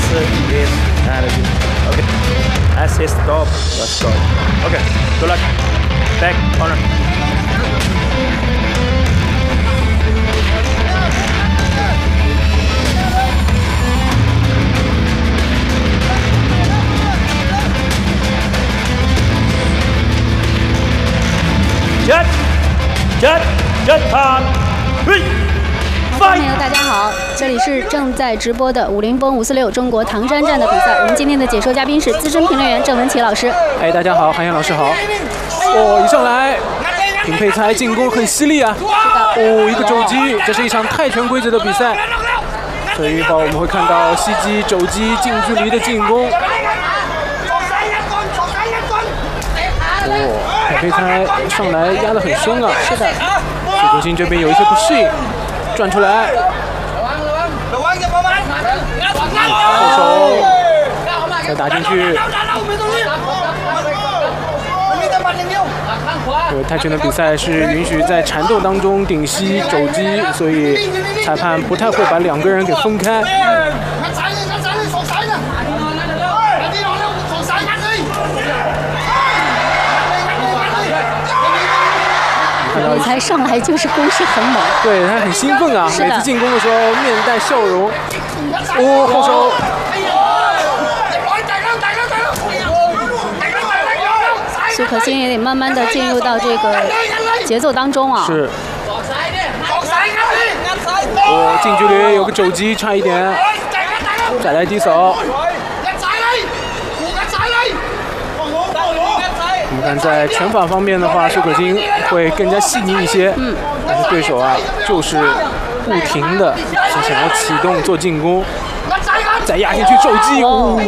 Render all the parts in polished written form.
in energy. Okay. As he stop, let's go. Okay. Good luck. Back corner. Jet time. 观众朋友，大家好，这里是正在直播的50风546中国唐山站的比赛。我们今天的解说嘉宾是资深评论员郑文琪老师。 哎，大家好，韩阳老师好。一上来，平配才进攻很犀利啊！一个肘击，这是一场泰拳规则的比赛，所以我们会看到膝击、肘击近距离的进攻。平配才上来压得很凶啊！ 是的。 苏国兴这边有一些不适应，转出来，后手再打进去。泰拳的比赛是允许在缠斗当中顶膝、肘击，所以裁判不太会把两个人给分开。 平配才上来就是攻势很猛， 对他很兴奋啊！每次进攻的时候面带笑容。后手。 苏可欣也得慢慢的进入到这个节奏当中啊。 是。近距离有个肘击，差一点。再来低手。我们看在拳法方面的话，苏可欣会更加细腻一些。但是对手啊，就是不停的是想要启动做进攻，再压进去肘击。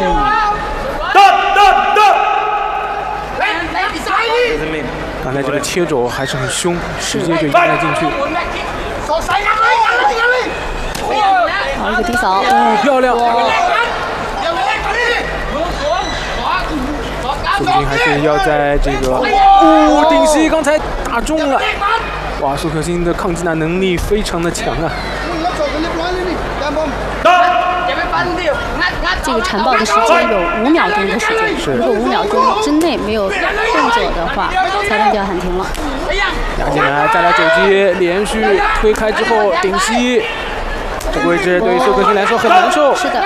刚才这个切肘还是很凶，直接就压了进去。 好，一个低扫， 漂亮。苏可欣还是要在这个顶膝，刚才打中了。哇，苏可欣的抗击打能力非常的强啊。 这个缠抱的时间有5秒钟的时间，如果5秒钟之内没有动作的话，裁判就要喊停了。 压进来，再来肘击，连续推开之后顶膝，这个位置对于苏可欣来说很难受。 是的。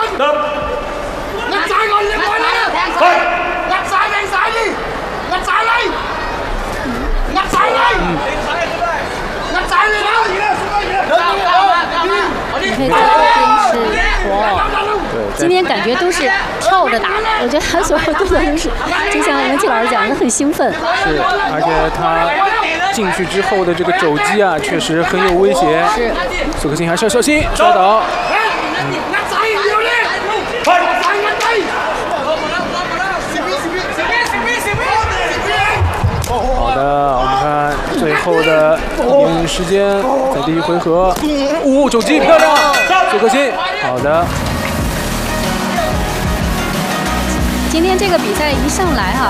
平配在这边是今天感觉都是跳着打的，我觉得他所有动作都是，就像文琪老师讲的，很兴奋。 是，而且他进去之后的这个肘击啊，确实很有威胁。 是， 苏可欣还是要小心，摔倒。好的，我们看最后的时间，在第一回合，肘击漂亮，苏可欣，好的。 今天这个比赛一上来哈。